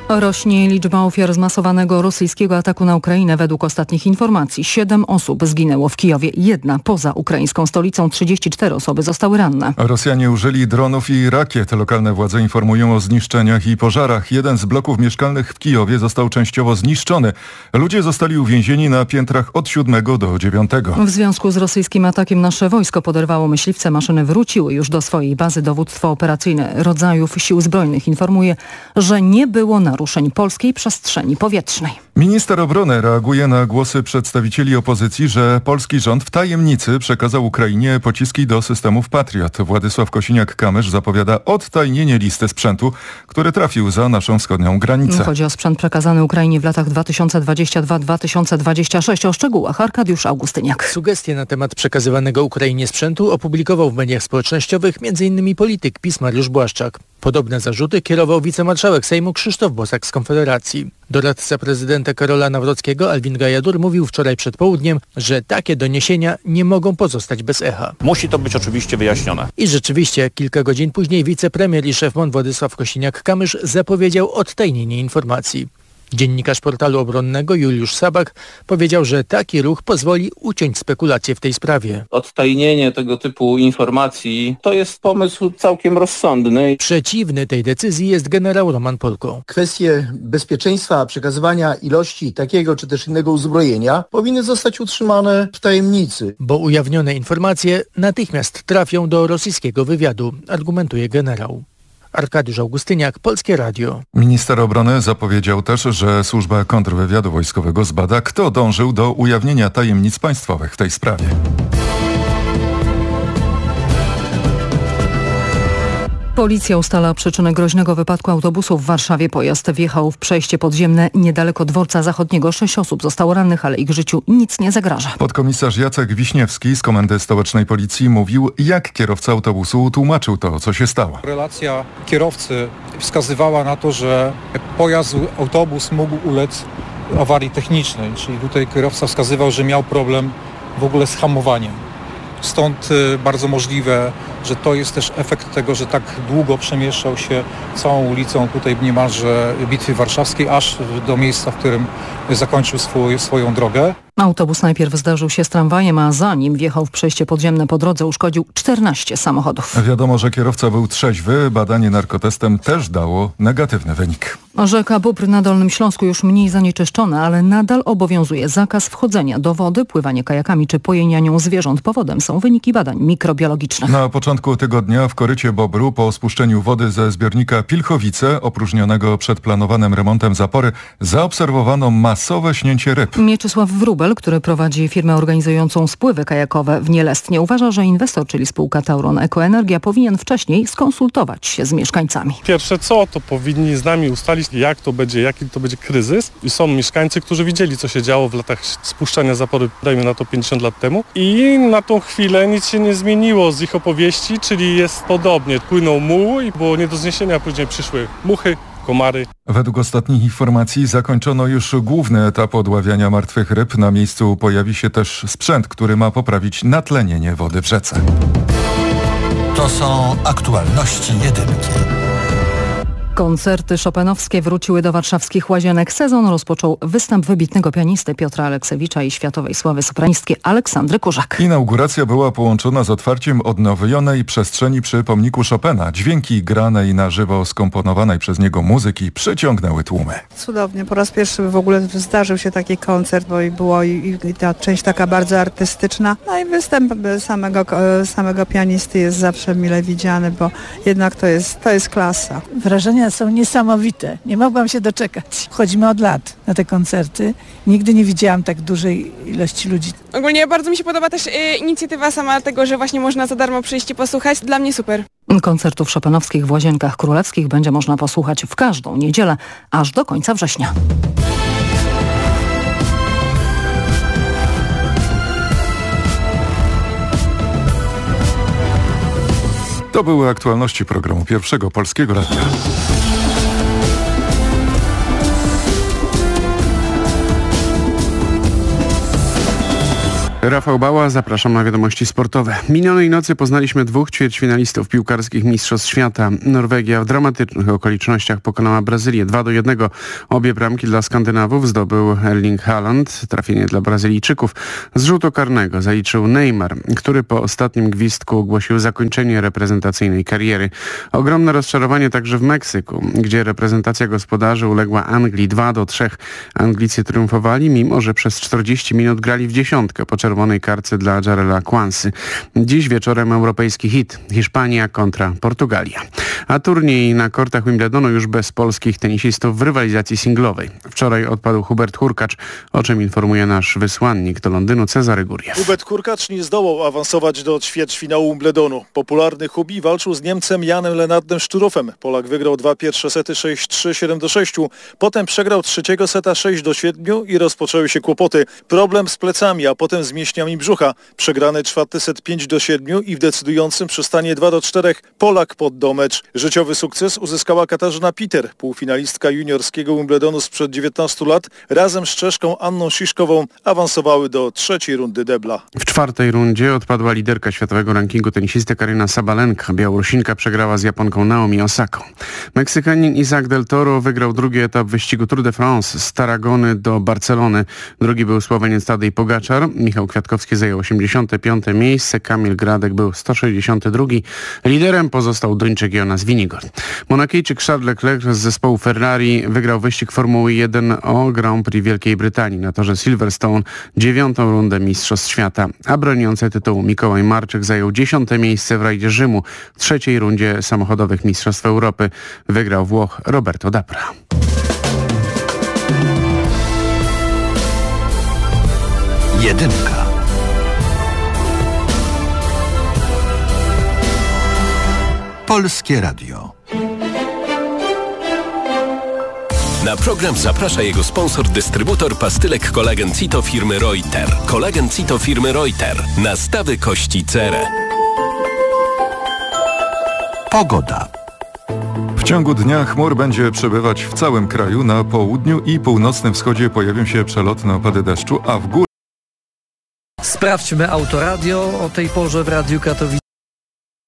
Rośnie liczba ofiar zmasowanego rosyjskiego ataku na Ukrainę. Według ostatnich informacji 7 osób zginęło w Kijowie. 1 poza ukraińską stolicą. 34 osoby zostały ranne. Rosjanie użyli dronów i rakiet. Lokalne władze informują o zniszczeniach i pożarach. Jeden z bloków mieszkalnych w Kijowie został częściowo zniszczony. Ludzie zostali uwięzieni na piętrach od 7 do 9. W związku z rosyjskim atakiem nasze wojsko poderwało myśliwce. Maszyny wróciły już do swojej bazy. Dowództwo operacyjne rodzajów sił zbrojnych informuje, że nie było naruszeń polskiej przestrzeni powietrznej. Minister obrony reaguje na głosy przedstawicieli opozycji, że polski rząd w tajemnicy przekazał Ukrainie pociski do systemów Patriot. Władysław Kosiniak-Kamysz zapowiada odtajnienie listy sprzętu, który trafił za naszą wschodnią granicę. Chodzi o sprzęt przekazany Ukrainie w latach 2022-2026. O szczegółach Arkadiusz Augustyniak. Sugestie na temat przekazywanego Ukrainie sprzętu opublikował w mediach społecznościowych m.in. polityk PiS Mariusz Błaszczak. Podobne zarzuty kierował wicemarszałek Sejmu Krzysztof Bosak z Konfederacji. Doradca prezydenta Karola Nawrockiego Alvin Gajadur mówił wczoraj przed południem, że takie doniesienia nie mogą pozostać bez echa. Musi to być oczywiście wyjaśnione. I rzeczywiście kilka godzin później wicepremier i szef MON Władysław Kosiniak-Kamysz zapowiedział odtajnienie informacji. Dziennikarz portalu obronnego Juliusz Sabak powiedział, że taki ruch pozwoli uciąć spekulacje w tej sprawie. Odtajnienie tego typu informacji to jest pomysł całkiem rozsądny. Przeciwny tej decyzji jest generał Roman Polko. Kwestie bezpieczeństwa przekazywania ilości takiego czy też innego uzbrojenia powinny zostać utrzymane w tajemnicy. Bo ujawnione informacje natychmiast trafią do rosyjskiego wywiadu, argumentuje generał. Arkadiusz Augustyniak, Polskie Radio. Minister obrony zapowiedział też, że służba kontrwywiadu wojskowego zbada, kto dążył do ujawnienia tajemnic państwowych w tej sprawie. Policja ustala przyczynę groźnego wypadku autobusu w Warszawie. Pojazd wjechał w przejście podziemne niedaleko dworca zachodniego. 6 osób zostało rannych, ale ich życiu nic nie zagraża. Podkomisarz Jacek Wiśniewski z Komendy Stołecznej Policji mówił, jak kierowca autobusu tłumaczył to, co się stało. Relacja kierowcy wskazywała na to, że autobus mógł ulec awarii technicznej, czyli tutaj kierowca wskazywał, że miał problem w ogóle z hamowaniem. Stąd bardzo możliwe, że to jest też efekt tego, że tak długo przemieszczał się całą ulicą tutaj niemalże Bitwy Warszawskiej, aż do miejsca, w którym zakończył swoją drogę. Autobus najpierw zdarzył się z tramwajem, a zanim wjechał w przejście podziemne po drodze uszkodził 14 samochodów. Wiadomo, że kierowca był trzeźwy. Badanie narkotestem też dało negatywny wynik. Rzeka Bóbr na Dolnym Śląsku już mniej zanieczyszczona, ale nadal obowiązuje zakaz wchodzenia do wody, pływanie kajakami czy pojenia nią zwierząt. Powodem są wyniki badań mikrobiologicznych. Na początku tygodnia w korycie Bobru po spuszczeniu wody ze zbiornika Pilchowice, opróżnionego przed planowanym remontem zapory, zaobserwowano masowe śnięcie ryb. Mieczysław Wróbel, który prowadzi firmę organizującą spływy kajakowe w Nielestnie, uważa, że inwestor, czyli spółka Tauron Ekoenergia, powinien wcześniej skonsultować się z mieszkańcami. Pierwsze co, to powinni z nami ustalić, jaki to będzie kryzys. I są mieszkańcy, którzy widzieli, co się działo w latach spuszczania zapory, dajmy na to 50 lat temu. I na tą chwilę nic się nie zmieniło z ich opowieści, czyli jest podobnie. Płynął muł i było nie do zniesienia, później przyszły muchy, komary. Według ostatnich informacji zakończono już główny etap odławiania martwych ryb. Na miejscu pojawi się też sprzęt, który ma poprawić natlenienie wody w rzece. To są aktualności jedynki. Koncerty chopinowskie wróciły do warszawskich Łazienek. Sezon rozpoczął występ wybitnego pianisty Piotra Aleksewicza i światowej sławy sopranistki Aleksandry Kurzak. Inauguracja była połączona z otwarciem odnowionej przestrzeni przy pomniku Chopina. Dźwięki granej na żywo skomponowanej przez niego muzyki przyciągnęły tłumy. Cudownie. Po raz pierwszy w ogóle zdarzył się taki koncert, bo była i ta część taka bardzo artystyczna. No i występ samego pianisty jest zawsze mile widziany, bo jednak to jest klasa. Wrażenia są niesamowite. Nie mogłam się doczekać. Chodzimy od lat na te koncerty. Nigdy nie widziałam tak dużej ilości ludzi. Ogólnie bardzo mi się podoba też inicjatywa sama tego, że właśnie można za darmo przyjść i posłuchać. Dla mnie super. Koncertów chopinowskich w Łazienkach Królewskich będzie można posłuchać w każdą niedzielę aż do końca września. To były aktualności programu Pierwszego Polskiego Radia. Rafał Bała, zapraszam na wiadomości sportowe. Minionej nocy poznaliśmy 2 ćwierćfinalistów piłkarskich Mistrzostw Świata. Norwegia w dramatycznych okolicznościach pokonała Brazylię 2-1. Obie bramki dla Skandynawów zdobył Erling Haaland. Trafienie dla Brazylijczyków z rzutu karnego zaliczył Neymar, który po ostatnim gwizdku ogłosił zakończenie reprezentacyjnej kariery. Ogromne rozczarowanie także w Meksyku, gdzie reprezentacja gospodarzy uległa Anglii 2-3. Anglicy triumfowali, mimo że przez 40 minut grali w dziesiątkę po czerwonej kartce dla Jarrella Quansy. Dziś wieczorem europejski hit. Hiszpania kontra Portugalia. A turniej na kortach Wimbledonu już bez polskich tenisistów w rywalizacji singlowej. Wczoraj odpadł Hubert Hurkacz, o czym informuje nasz wysłannik do Londynu Cezary Guriew. Hubert Hurkacz nie zdołał awansować do ćwierćfinału Wimbledonu. Popularny Hubi walczył z Niemcem Janem Lennardem Szturofem. Polak wygrał 2 pierwsze sety 6-3, 7-6. Potem przegrał trzeciego seta 6-7 i rozpoczęły się kłopoty. Problem z plecami, a potem z mięśniami brzucha. Przegrany 4. set 5-7 i w decydującym przystanie 2-4 Polak poddał mecz. Życiowy sukces uzyskała Katarzyna Peter, półfinalistka juniorskiego Wimbledonu sprzed 19 lat. Razem z Czeszką Anną Sziszkową awansowały do 3. rundy debla. W 4. rundzie odpadła liderka światowego rankingu tenisistek Aryna Sabalenka. Białorusinka przegrała z Japonką Naomi Osaką. Meksykanin Isaac del Toro wygrał drugi etap wyścigu Tour de France z Tarragony do Barcelony. Drugi był Słoweniec Tadej Pogaczar. Michał Kwiatkowski zajął 85. miejsce. Kamil Gradek był 162. Liderem pozostał Duńczyk Jonas Vingegaard. Monakijczyk Charles Leclerc z zespołu Ferrari wygrał wyścig Formuły 1 o Grand Prix Wielkiej Brytanii na torze Silverstone 9. rundę Mistrzostw Świata, a broniący tytułu Mikołaj Marczyk zajął 10. miejsce w rajdzie Rzymu. W 3. rundzie samochodowych Mistrzostw Europy wygrał Włoch Roberto Dapra. Jedynka. Polskie Radio. Na program zaprasza jego sponsor, dystrybutor pastylek Kolagen Cito firmy Reuter. Kolagen Cito firmy Reuter. Nastawy kości cerę. Pogoda. W ciągu dnia chmur będzie przebywać w całym kraju. Na południu i północnym wschodzie pojawią się przelotne opady deszczu, a w górach... Sprawdźmy Autoradio o tej porze w Radiu Katowice.